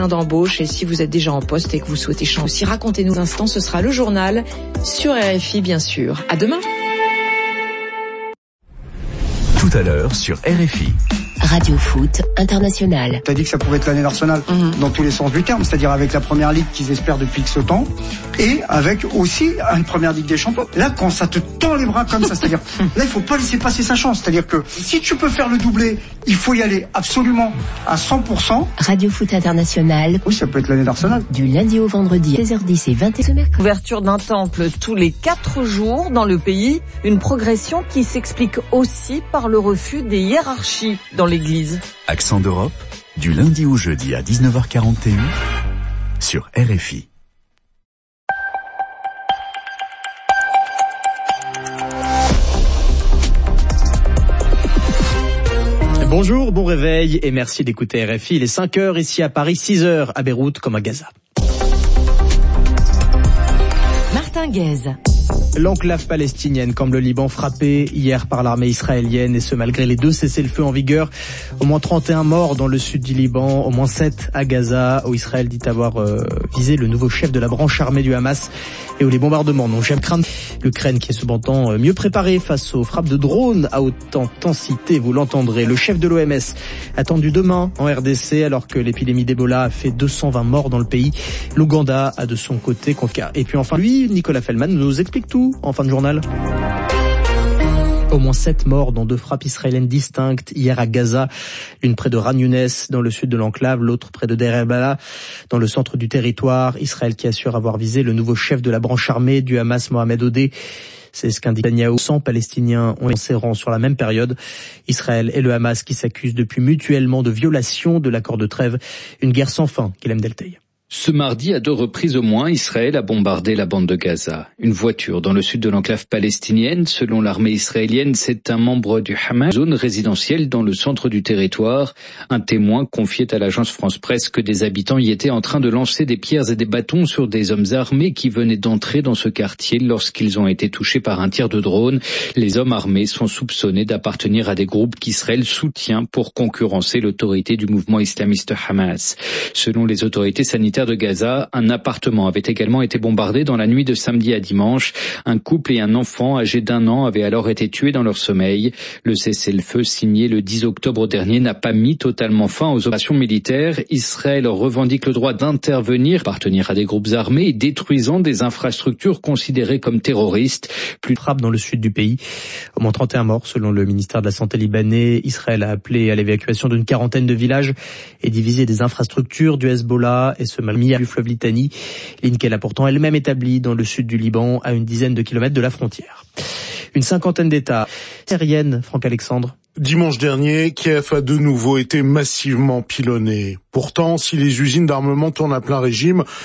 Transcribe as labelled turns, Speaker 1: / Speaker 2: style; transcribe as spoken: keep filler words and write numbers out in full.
Speaker 1: entretien d'embauche. Et si vous êtes déjà en poste et que vous souhaitez changer aussi, racontez-nous un instant. Ce sera le journal sur R F I, bien sûr. À demain.
Speaker 2: Tout à l'heure sur R F I.
Speaker 3: Radio Foot International.
Speaker 4: T'as dit que ça pouvait être l'année d'Arsenal mmh. dans tous les sens du terme, c'est-à-dire avec la première ligue qu'ils espèrent depuis ce temps, et avec aussi une première ligue des champions. Là, quand ça te tend les bras comme ça, c'est-à-dire là, il faut pas laisser passer sa chance. C'est-à-dire que si tu peux faire le doublé, il faut y aller absolument à cent pour cent.
Speaker 3: Radio Foot International.
Speaker 4: Oui, ça peut être l'année d'Arsenal.
Speaker 3: Du lundi au vendredi, seize heures dix et vingt et une heures.
Speaker 5: Ouverture d'un temple tous les quatre jours dans le pays. Une progression qui s'explique aussi par le refus des hiérarchies dans l'église.
Speaker 2: Accent d'Europe, du lundi au jeudi à dix-neuf heures quarante et un sur R F I.
Speaker 6: Bonjour, bon réveil et merci d'écouter R F I. Il est cinq heures ici à Paris, six heures à Beyrouth comme à Gaza.
Speaker 3: Martin Guez.
Speaker 6: L'enclave palestinienne comme le Liban frappée hier par l'armée israélienne, et ce malgré les deux cessez-le-feu en vigueur. Au moins trente et un morts dans le sud du Liban, au moins sept à Gaza, où Israël dit avoir euh, visé le nouveau chef de la branche armée du Hamas et où les bombardements n'ont jamais craint. L'Ukraine qui est cependant mieux préparée face aux frappes de drones à haute intensité, vous l'entendrez. Le chef de l'O M S attendu demain en R D C alors que l'épidémie d'Ebola a fait deux cent vingt morts dans le pays. L'Ouganda a de son côté confié. Et puis enfin lui, Nicolas Fellman nous explique tout en fin de journal. Au moins sept morts dans deux frappes israéliennes distinctes hier à Gaza, l'une près de Khan Younes dans le sud de l'enclave, l'autre près de Deir el-Balah dans le centre du territoire. Israël qui assure avoir visé le nouveau chef de la branche armée du Hamas, Mohamed Odeh. C'est ce qu'indique Netanyahou. cent Palestiniens ont lancé rang sur la même période. Israël et le Hamas qui s'accusent depuis mutuellement de violation de l'accord de trêve. Une guerre sans fin, Guilhem Delteil.
Speaker 7: Ce mardi, à deux reprises au moins, Israël a bombardé la bande de Gaza. Une voiture dans le sud de l'enclave palestinienne, selon l'armée israélienne, c'est un membre du Hamas, zone résidentielle dans le centre du territoire. Un témoin confiait à l'agence France-Presse que des habitants y étaient en train de lancer des pierres et des bâtons sur des hommes armés qui venaient d'entrer dans ce quartier lorsqu'ils ont été touchés par un tir de drone. Les hommes armés sont soupçonnés d'appartenir à des groupes qu'Israël soutient pour concurrencer l'autorité du mouvement islamiste Hamas. Selon les autorités sanitaires de Gaza, un appartement avait également été bombardé dans la nuit de samedi à dimanche. Un couple et un enfant âgé d'un an avaient alors été tués dans leur sommeil. Le cessez-le-feu signé le dix octobre dernier n'a pas mis totalement fin aux opérations militaires. Israël revendique le droit d'intervenir, appartenir à des groupes armés et détruisant des infrastructures considérées comme terroristes.
Speaker 6: Plus de frappes dans le sud du pays. Au moins trente et un morts selon le ministère de la Santé libanais. Israël a appelé à l'évacuation d'une quarantaine de villages et divisé des infrastructures du Hezbollah et ce malmis du fleuve Litanie, ligne qu'elle a pourtant elle-même établie dans le sud du Liban, à une dizaine de kilomètres de la frontière. Une cinquantaine d'États syriennes, Franck Alexandre.
Speaker 8: Dimanche dernier, Kiev a de nouveau été massivement pilonné. Pourtant, si les usines d'armement tournent à plein régime,